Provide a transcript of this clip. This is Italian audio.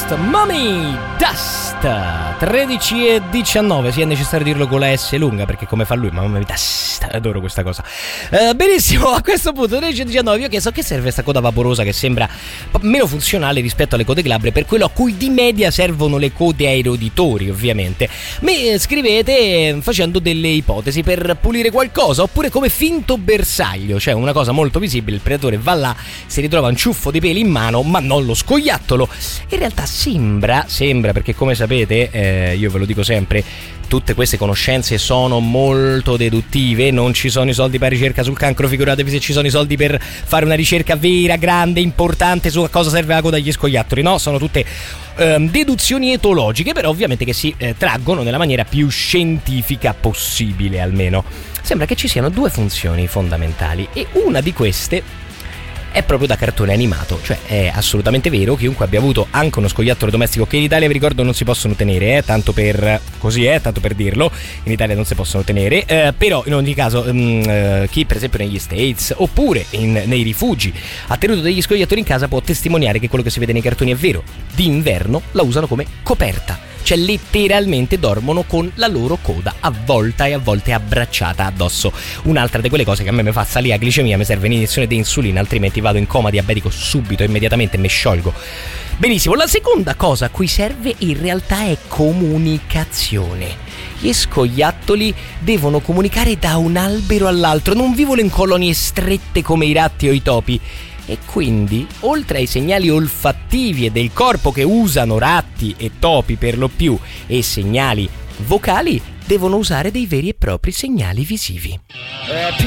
Dust, Mommy Dust. 13:19, sì, è necessario dirlo con la S lunga perché come fa lui, Mommy Dust, adoro questa cosa. Benissimo, a questo punto 13:19 io chiesto che serve questa coda vaporosa che sembra meno funzionale rispetto alle code glabre, per quello a cui di media servono le code ai roditori, ovviamente. Mi scrivete facendo delle ipotesi per pulire qualcosa, oppure come finto bersaglio, cioè una cosa molto visibile, il predatore va là, si ritrova un ciuffo di peli in mano ma non lo scoiattolo. In realtà sembra perché come sapete, io ve lo dico sempre, tutte queste conoscenze sono molto deduttive, non ci sono i soldi per ricerca sul cancro, figuratevi se ci sono i soldi per fare una ricerca vera, grande, importante su a cosa serve la coda agli scoiattoli, no? Sono tutte deduzioni etologiche, però ovviamente che si traggono nella maniera più scientifica possibile almeno. Sembra che ci siano due funzioni fondamentali e una di queste è proprio da cartone animato, cioè è assolutamente vero, chiunque abbia avuto anche uno scoiattolo domestico, che in Italia vi ricordo non si possono tenere, tanto per dirlo, in Italia non si possono tenere, però in ogni caso chi per esempio negli States oppure nei rifugi ha tenuto degli scoiattoli in casa può testimoniare che quello che si vede nei cartoni è vero. D'inverno la usano come coperta, cioè letteralmente dormono con la loro coda avvolta e a volte abbracciata addosso. Un'altra di quelle cose che a me mi fa salire la glicemia, mi serve un'iniezione di insulina, altrimenti vado in coma diabetico subito, immediatamente mi sciolgo. Benissimo, la seconda cosa a cui serve in realtà è comunicazione. Gli scoiattoli devono comunicare da un albero all'altro, non vivono in colonie strette come i ratti o i topi. E quindi, oltre ai segnali olfattivi e del corpo che usano ratti e topi per lo più e segnali vocali, devono usare dei veri e propri segnali visivi.